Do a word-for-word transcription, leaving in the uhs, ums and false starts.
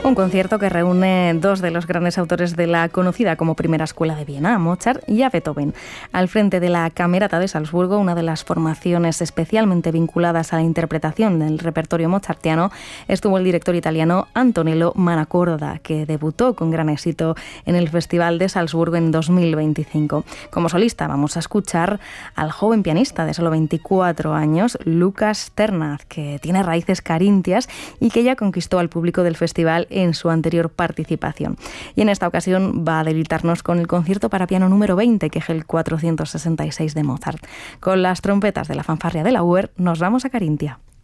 Un concierto que reúne dos de los grandes autores de la conocida como Primera Escuela de Viena, a Mozart y a Beethoven. Al frente de la Camerata de Salzburgo, una de las formaciones especialmente vinculadas a la interpretación del repertorio mozartiano, estuvo el director italiano Antonello Manacorda, que debutó con gran éxito en el Festival de Salzburgo en dos mil veinticinco. Como solista vamos a escuchar al joven pianista de solo veinticuatro años, Lukas Ternaz, que tiene raíces carintias y que ya conquistó al público del festival en su anterior participación. Y en esta ocasión va a deleitarnos con el concierto para piano número veinte, que es el cuatrocientos sesenta y seis de Mozart. Con las trompetas de la fanfarria de la U E R nos vamos a Carintia.